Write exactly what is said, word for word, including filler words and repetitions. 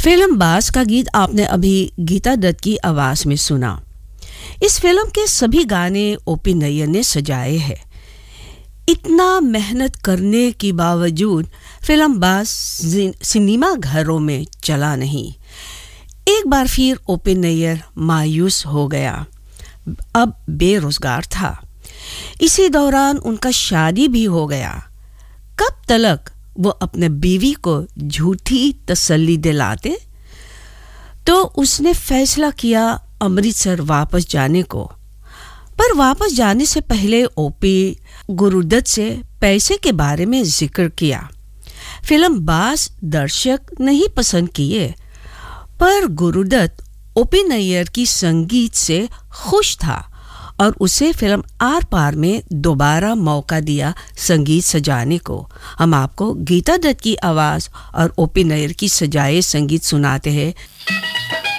Film बास का गीत आपने अभी गीता दत्त की आवाज में सुना। इस फिल्म के सभी गाने ओपी नैयर ने सजाए हैं। इतना मेहनत करने के बावजूद फिल्म बास सिनेमा घरों में चला नहीं। एक बार फिर ओपी नैयर मायूस हो गया, अब बेरोजगार था। इसी दौरान उनका शादी भी हो गया। कब तक वो अपने बीवी को झूठी तसल्ली दिलाते? तो उसने फैसला किया अमृतसर वापस जाने को। पर वापस जाने से पहले ओपी गुरुदत्त से पैसे के बारे में जिक्र किया। फिल्म बास दर्शक नहीं पसंद किए, पर गुरुदत्त ओपी नैयर की संगीत से खुश था और उसे फिल्म आर पार में दोबारा मौका दिया संगीत सजाने को। हम आपको गीता दत्त की आवाज़ और ओपी नैयर की सजाए संगीत सुनाते हैं।